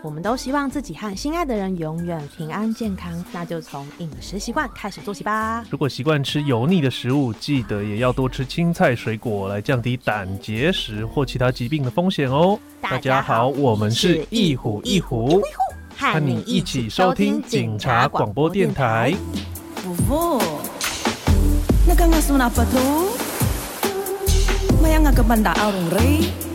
我们都希望自己和心爱的人永远平安健康，那就从饮食习惯开始做起吧。 如果习惯吃油腻的食物，记得也要多吃青菜水果，来降低胆结石或其他疾病的风险哦。大家好，我们是一虎一虎，和你一起收听警察广播电台。 Vovo, nagkangaso na pa to? Maya nga kabanda arong ray.